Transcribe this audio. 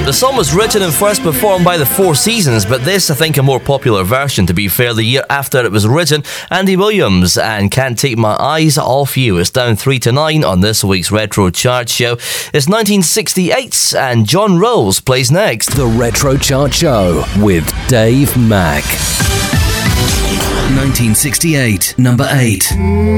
The song was written and first performed by the Four Seasons, but this, I think, a more popular version, to be fair. The year after it was written, Andy Williams and Can't Take My Eyes Off You. It's down 3 to 9 on this week's Retro Chart Show. It's 1968 and John Rose plays next. The Retro Chart Show with Dave Mack. 1968, number 8.